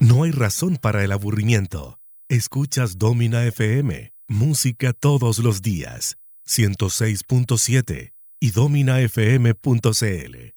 No hay razón para el aburrimiento. Escuchas Domina FM, música todos los días, 106.7 y dominafm.cl.